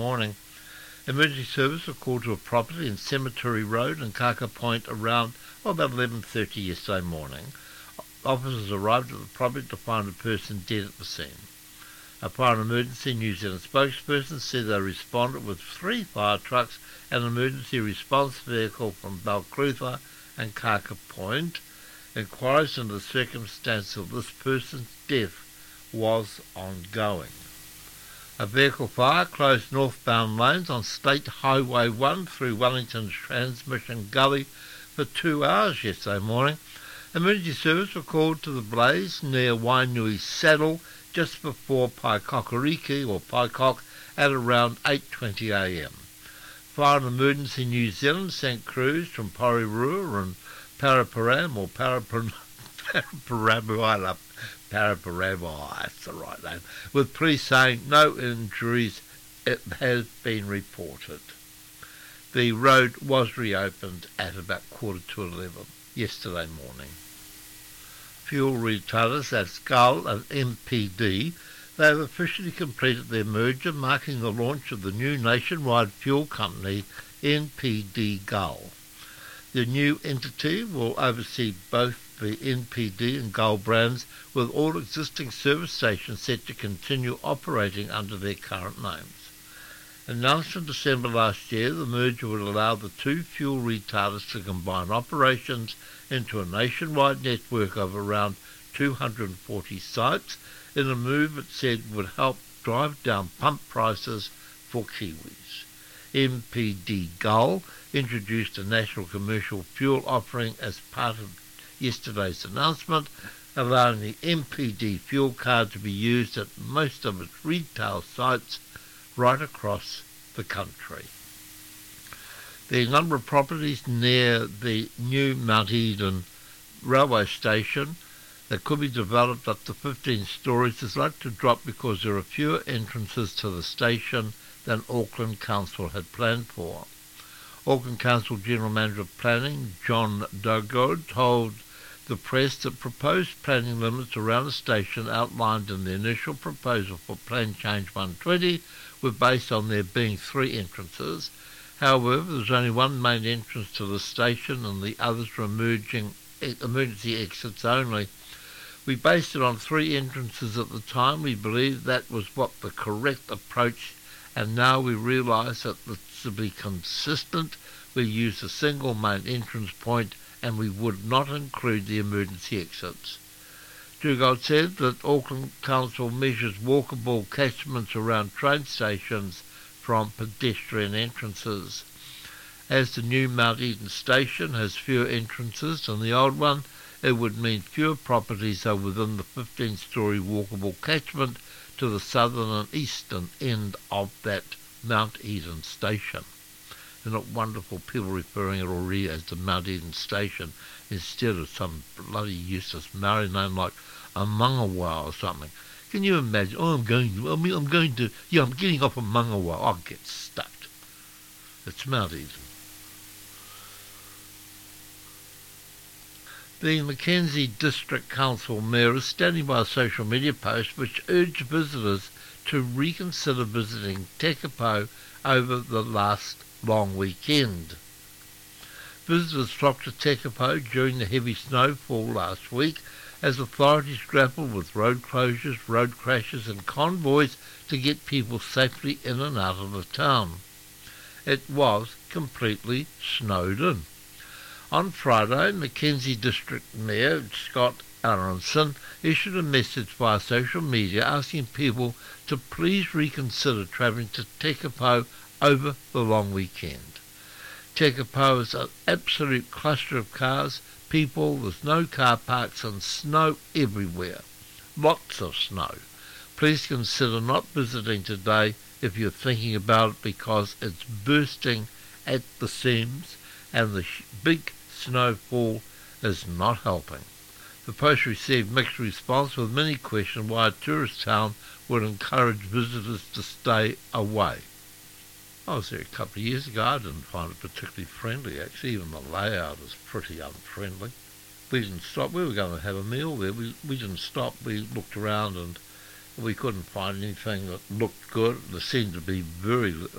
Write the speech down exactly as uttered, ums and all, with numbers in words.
Morning. Emergency service were called to a property in Cemetery Road and Kaka Point around well, about eleven thirty yesterday morning. Officers arrived at the property to find a person dead at the scene. Upon an emergency, New Zealand spokesperson said they responded with three fire trucks and an emergency response vehicle from Balclutha and Kaka Point. Inquiries into the circumstances of this person's death was ongoing. A vehicle fire closed northbound lanes on State Highway one through Wellington's Transmission Gully for two hours yesterday morning. Emergency service were called to the blaze near Wainui Saddle just before Paikokariki or Paikok at around eight twenty a m. Fire and Emergency New Zealand sent crews from Porirua and Paraparam or Paraparam, Paraparamu, Paraparamu, that's the right name, with police saying no injuries it has been reported. The road was reopened at about quarter to eleven yesterday morning. Fuel retailers, that's Gull and M P D, they have officially completed their merger, marking the launch of the new nationwide fuel company, N P D Gull. The new entity will oversee both the N P D and Gull brands, with all existing service stations set to continue operating under their current names. Announced in December last year, the merger would allow the two fuel retailers to combine operations into a nationwide network of around two hundred forty sites, in a move it said would help drive down pump prices for Kiwis. M P D Gull introduced a national commercial fuel offering as part of yesterday's announcement, allowing the M P D fuel card to be used at most of its retail sites right across the country. The number of properties near the new Mount Eden railway station that could be developed up to fifteen stories is likely to drop because there are fewer entrances to the station than Auckland Council had planned for. Auckland Council General Manager of Planning, John Dugard, told the press that proposed planning limits around the station outlined in the initial proposal for Plan Change one twenty were based on there being three entrances. However, there's only one main entrance to the station and the others are emerging, emergency exits only. We based it on three entrances at the time. We believed that was what the correct approach, and now we realise that to be consistent, we use a single main entrance point and we would not include the emergency exits. Dugard said that Auckland Council measures walkable catchments around train stations from pedestrian entrances. As the new Mount Eden station has fewer entrances than the old one, it would mean fewer properties are within the fifteen-storey walkable catchment to the southern and eastern end of that Mount Eden station. They're not wonderful people referring it already as the Mount Eden station instead of some bloody useless Maori name like a Mangawa or something. Can you imagine? Oh, I'm going to, I mean, I'm going to, yeah, I'm getting off a Mangawa. I'll get stuffed. It's Mount Eden. The Mackenzie District Council Mayor is standing by a social media post which urged visitors to reconsider visiting Tekapo over the last long weekend. Visitors flocked to Tekapo during the heavy snowfall last week as authorities grappled with road closures, road crashes and convoys to get people safely in and out of the town. It was completely snowed in. On Friday, Mackenzie District Mayor Scott Aronson issued a message via social media asking people to please reconsider travelling to Tekapo over the long weekend. Tekapo is an absolute cluster of cars, people, there's no car parks and snow everywhere. Lots of snow. Please consider not visiting today if you're thinking about it because it's bursting at the seams and the big snowfall is not helping. The post received mixed response with many questioning why a tourist town would encourage visitors to stay away. I was there a couple of years ago. I didn't find it particularly friendly, actually. Even the layout is pretty unfriendly. We didn't stop. We were going to have a meal there. We, we didn't stop. We looked around and we couldn't find anything that looked good. There seemed to be very,